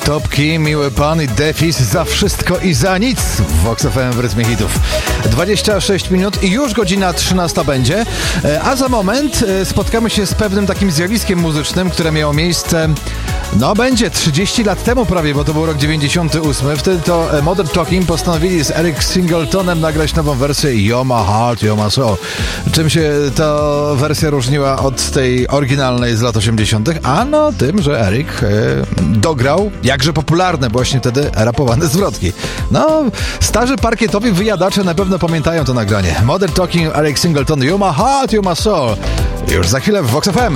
Topki, Miły Pan i Defis za wszystko i za nic w Vox FM w rytmie hitów. 26 minut i już godzina 13 będzie, a za moment spotkamy się z pewnym takim zjawiskiem muzycznym, które miało miejsce, będzie 30 lat temu prawie, bo to był rok 98. Wtedy to Modern Talking postanowili z Eric Singletonem nagrać nową wersję You're My Heart, You're My Soul. Czym się ta wersja różniła od tej oryginalnej z lat 80. Ano tym, że Eric dograł jakże popularne właśnie wtedy rapowane zwrotki. Starzy parkietowi wyjadacze na pewno pamiętają to nagranie. Modern Talking, Eric Singleton, You're My Heart, You're My Soul. Już za chwilę w Vox FM.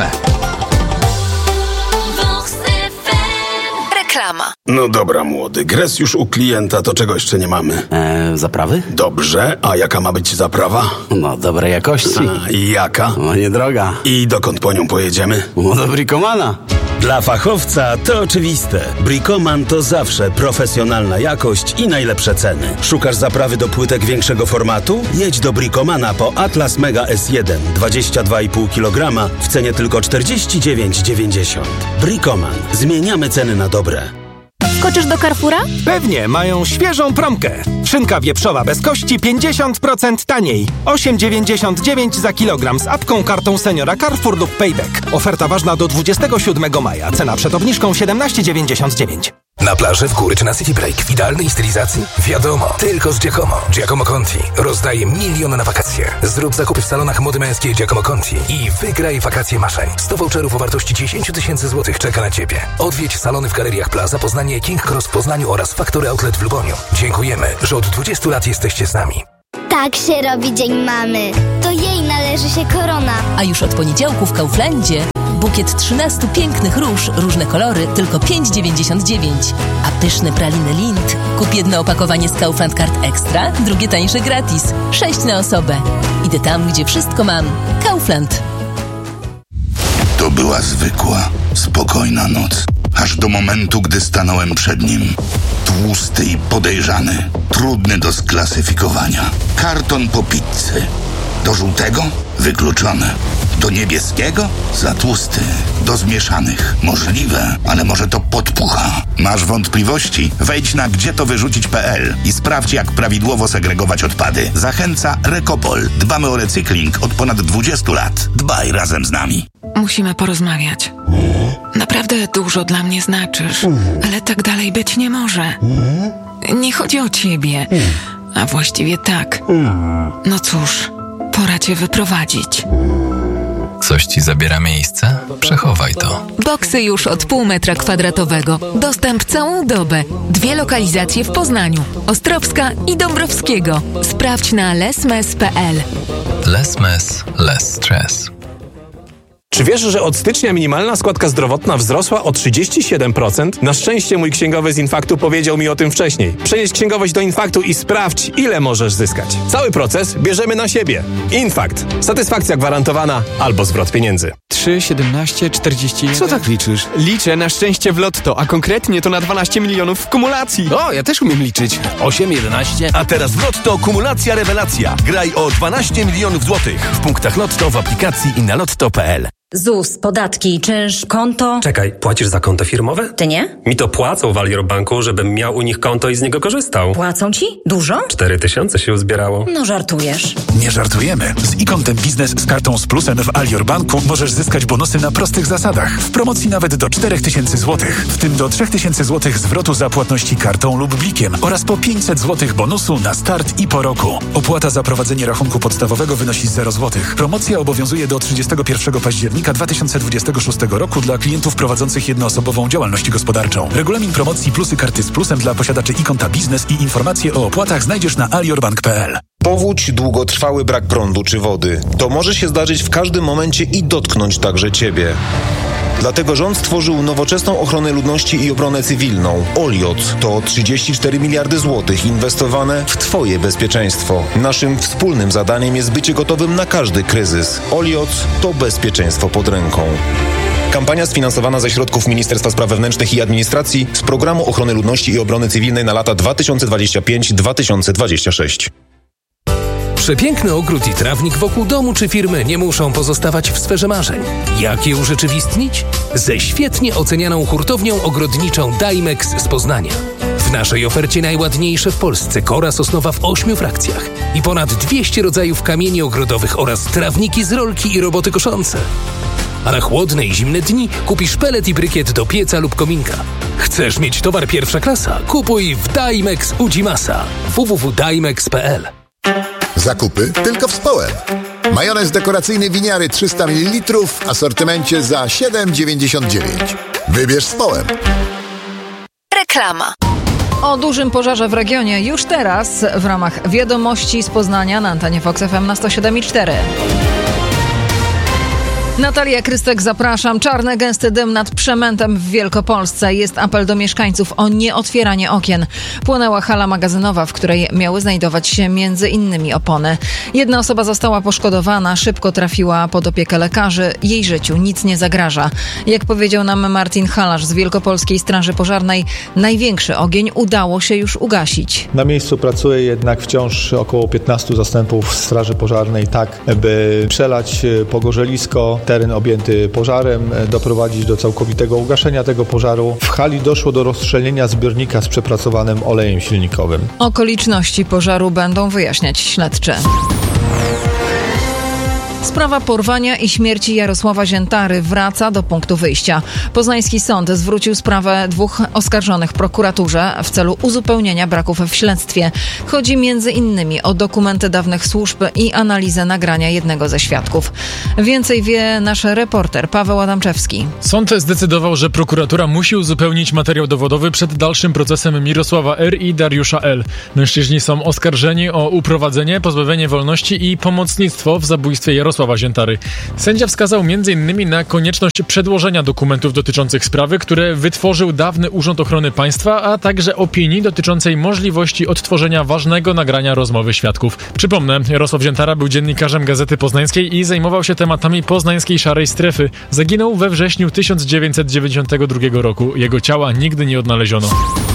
Reklama. No dobra, młody, gres już u klienta, to czego jeszcze nie mamy? Zaprawy? Dobrze, a jaka ma być zaprawa? No, dobrej jakości. I jaka? No, niedroga. I dokąd po nią pojedziemy? No, do Bricomana. Dla fachowca to oczywiste. Bricoman to zawsze profesjonalna jakość i najlepsze ceny. Szukasz zaprawy do płytek większego formatu? Jedź do Bricomana po Atlas Mega S1 22,5 kg w cenie tylko 49,90. Bricoman. Zmieniamy ceny na dobre. Skoczysz do Carrefoura? Pewnie, mają świeżą promkę. Szynka wieprzowa bez kości 50% taniej. 8,99 za kilogram z apką, kartą seniora Carrefour lub Payback. Oferta ważna do 27 maja. Cena przed obniżką 17,99. Na plaży, w góry czy na City Break w idealnej stylizacji? Wiadomo, tylko z Giacomo. Giacomo Conti rozdaje miliony na wakacje. Zrób zakupy w salonach mody męskiej Giacomo Conti i wygraj wakacje marzeń. 100 voucherów o wartości 10 000 złotych czeka na Ciebie. Odwiedź salony w galeriach Plaza Poznanie, King Cross w Poznaniu oraz Factory Outlet w Luboniu. Dziękujemy, że od 20 lat jesteście z nami. Tak się robi Dzień Mamy. To jej należy się korona. A już od poniedziałku w Kauflandzie bukiet 13 pięknych róż, różne kolory, tylko 5,99. A pyszne praliny Lindt. Kup jedno opakowanie z Kaufland Card Extra, drugie tańsze gratis. 6 na osobę. Idę tam, gdzie wszystko mam. Kaufland. To była zwykła, spokojna noc. Aż do momentu, gdy stanąłem przed nim. Tłusty i podejrzany. Trudny do sklasyfikowania. Karton po pizzy. Do żółtego? Wykluczone. Do niebieskiego? Za tłusty. Do zmieszanych? Możliwe, ale może to podpucha. Masz wątpliwości? Wejdź na gdzietowyrzucić.pl i sprawdź, jak prawidłowo segregować odpady. Zachęca Recopol. Dbamy o recykling od ponad 20 lat. Dbaj razem z nami. Musimy porozmawiać. Naprawdę dużo dla mnie znaczysz, ale tak dalej być nie może. Nie chodzi o ciebie, a właściwie tak. No cóż, pora cię wyprowadzić. Coś ci zabiera miejsce? Przechowaj to. Boksy już od pół metra kwadratowego. Dostęp całą dobę. 2 lokalizacje w Poznaniu. Ostrowska i Dąbrowskiego. Sprawdź na lesmes.pl. Lesmes, less stress. Czy wiesz, że od stycznia minimalna składka zdrowotna wzrosła o 37%? Na szczęście mój księgowy z Infaktu powiedział mi o tym wcześniej. Przenieś księgowość do Infaktu i sprawdź, ile możesz zyskać. Cały proces bierzemy na siebie. Infakt. Satysfakcja gwarantowana albo zwrot pieniędzy. 3, 17, 41... Co tak liczysz? Liczę na szczęście w lotto, a konkretnie to na 12 milionów w kumulacji. O, ja też umiem liczyć. 8, 11... A teraz w lotto kumulacja rewelacja. Graj o 12 milionów złotych w punktach lotto, w aplikacji i na lotto.pl. ZUS, podatki, czynsz, konto... Czekaj, płacisz za konto firmowe? Ty nie? Mi to płacą w Alior Banku, żebym miał u nich konto i z niego korzystał. Płacą ci? Dużo? 4000 się uzbierało. No żartujesz. Nie żartujemy. Z iKontem Biznes z kartą z plusem w Alior Banku możesz zyskać bonusy na prostych zasadach. W promocji nawet do 4000 zł. W tym do 3000 zł zwrotu za płatności kartą lub blikiem oraz po 500 zł bonusu na start i po roku. Opłata za prowadzenie rachunku podstawowego wynosi 0 zł. Promocja obowiązuje do 31 października 2026 roku dla klientów prowadzących jednoosobową działalność gospodarczą. Regulamin promocji plusy karty z plusem dla posiadaczy iKonta Biznes i informacje o opłatach znajdziesz na aliorbank.pl. Powódź, długotrwały brak prądu czy wody. To może się zdarzyć w każdym momencie i dotknąć także Ciebie. Dlatego rząd stworzył nowoczesną ochronę ludności i obronę cywilną. OLIOT to 34 miliardy złotych inwestowane w Twoje bezpieczeństwo. Naszym wspólnym zadaniem jest bycie gotowym na każdy kryzys. OLIOT to bezpieczeństwo pod ręką. Kampania sfinansowana ze środków Ministerstwa Spraw Wewnętrznych i Administracji z Programu Ochrony Ludności i Obrony Cywilnej na lata 2025-2026. Przepiękny ogród i trawnik wokół domu czy firmy nie muszą pozostawać w sferze marzeń. Jak je urzeczywistnić? Ze świetnie ocenianą hurtownią ogrodniczą Dimex z Poznania. W naszej ofercie najładniejsze w Polsce kora sosnowa w 8 frakcjach i ponad 200 rodzajów kamieni ogrodowych oraz trawniki z rolki i roboty koszące. A na chłodne i zimne dni kupisz pelet i brykiet do pieca lub kominka. Chcesz mieć towar pierwsza klasa? Kupuj w Dimex Udzimasa. www.dimex.pl. Zakupy tylko w Społem. Majonez dekoracyjny winiary 300 ml w asortymencie za 7,99. Wybierz Społem. Reklama. O dużym pożarze w regionie już teraz w ramach wiadomości z Poznania na antenie Fox FM na 107,4. Natalia Krystek, zapraszam. Czarny, gęsty dym nad Przemętem w Wielkopolsce. Jest apel do mieszkańców o nieotwieranie okien. Płonęła hala magazynowa, w której miały znajdować się między innymi opony. Jedna osoba została poszkodowana, szybko trafiła pod opiekę lekarzy. Jej życiu nic nie zagraża. Jak powiedział nam Martin Halarz z Wielkopolskiej Straży Pożarnej, największy ogień udało się już ugasić. Na miejscu pracuje jednak wciąż około 15 zastępów Straży Pożarnej, tak by przelać pogorzelisko, teren objęty pożarem, doprowadzić do całkowitego ugaszenia tego pożaru. W hali doszło do rozstrzelenia zbiornika z przepracowanym olejem silnikowym. Okoliczności pożaru będą wyjaśniać śledczy. Sprawa porwania i śmierci Jarosława Ziętary wraca do punktu wyjścia. Poznański sąd zwrócił sprawę 2 oskarżonych prokuraturze w celu uzupełnienia braków w śledztwie. Chodzi m.in. o dokumenty dawnych służb i analizę nagrania jednego ze świadków. Więcej wie nasz reporter Paweł Adamczewski. Sąd zdecydował, że prokuratura musi uzupełnić materiał dowodowy przed dalszym procesem Mirosława R. i Dariusza L. Mężczyźni są oskarżeni o uprowadzenie, pozbawienie wolności i pomocnictwo w zabójstwie Jarosława Ziętary. Sędzia wskazał m.in. na konieczność przedłożenia dokumentów dotyczących sprawy, które wytworzył dawny Urząd Ochrony Państwa, a także opinii dotyczącej możliwości odtworzenia ważnego nagrania rozmowy świadków. Przypomnę, Jarosław Ziętara był dziennikarzem Gazety Poznańskiej i zajmował się tematami poznańskiej szarej strefy. Zaginął we wrześniu 1992 roku. Jego ciała nigdy nie odnaleziono.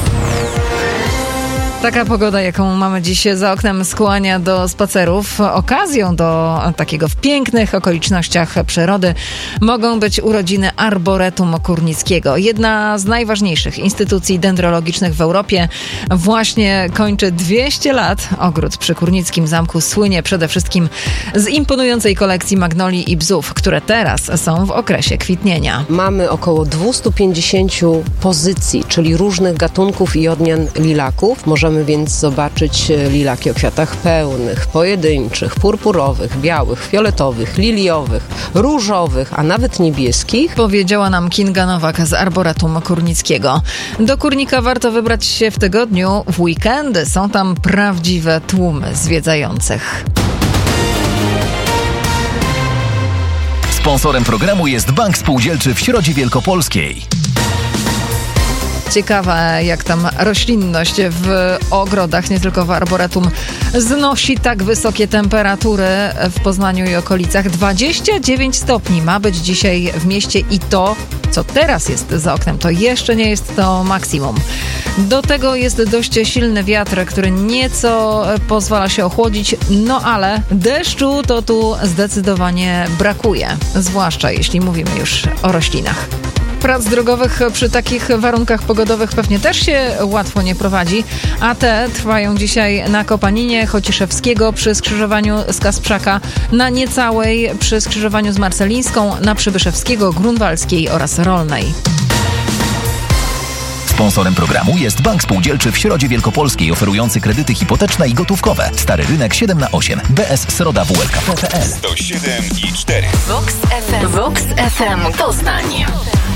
Taka pogoda, jaką mamy dziś za oknem, skłania do spacerów. Okazją do takiego w pięknych okolicznościach przyrody mogą być urodziny Arboretum Kurnickiego. Jedna z najważniejszych instytucji dendrologicznych w Europie właśnie kończy 200 lat. Ogród przy Kurnickim Zamku słynie przede wszystkim z imponującej kolekcji magnolii i bzów, które teraz są w okresie kwitnienia. Mamy około 250 pozycji, czyli różnych gatunków i odmian lilaków. Możemy więc zobaczyć lilaki o kwiatach pełnych, pojedynczych, purpurowych, białych, fioletowych, liliowych, różowych, a nawet niebieskich. Powiedziała nam Kinga Nowak z Arboretum Kurnickiego. Do Kurnika warto wybrać się w tygodniu. W weekendy są tam prawdziwe tłumy zwiedzających. Sponsorem programu jest Bank Spółdzielczy w Środzie Wielkopolskiej. Ciekawe, jak tam roślinność w ogrodach, nie tylko w arboretum, znosi tak wysokie temperatury w Poznaniu i okolicach. 29 stopni ma być dzisiaj w mieście i to, co teraz jest za oknem, to jeszcze nie jest to maksimum. Do tego jest dość silny wiatr, który nieco pozwala się ochłodzić, no ale deszczu to tu zdecydowanie brakuje, zwłaszcza jeśli mówimy już o roślinach. Prac drogowych przy takich warunkach pogodowych pewnie też się łatwo nie prowadzi, a te trwają dzisiaj na Kopaninie Chociszewskiego przy skrzyżowaniu z Kasprzaka, na Niecałej przy skrzyżowaniu z Marcelińską, na Przybyszewskiego, Grunwaldzkiej oraz Rolnej. Sponsorem programu jest Bank Spółdzielczy w Środzie Wielkopolskiej, oferujący kredyty hipoteczne i gotówkowe. Stary Rynek 7/8. BS Sroda WLKP.pl 107,4 Vox FM Poznań.